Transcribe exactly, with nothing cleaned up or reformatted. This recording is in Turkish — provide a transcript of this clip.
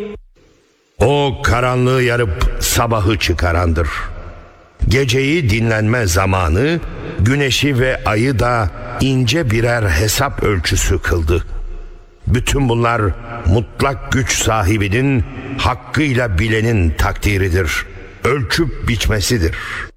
O karanlığı yarıp sabahı çıkarandır. Geceyi dinlenme zamanı, güneşi ve ayı da ince birer hesap ölçüsü kıldı. Bütün bunlar mutlak güç sahibinin, hakkıyla bilenin takdiridir. Ölçüp biçmesidir.